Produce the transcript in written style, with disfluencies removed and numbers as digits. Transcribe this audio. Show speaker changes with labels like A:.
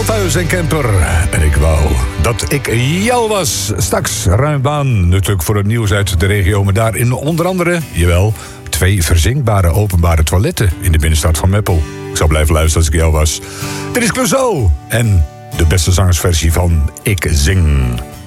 A: Veldhuis en Kemper. En ik wou dat ik jou was. Straks ruim baan, natuurlijk voor het nieuws uit de regio. Maar daarin onder andere, jawel, 2 verzinkbare openbare toiletten in de binnenstad van Meppel. Ik zou blijven luisteren als ik jou was. Dit is Clouseau en de beste zangersversie van Ik Zing.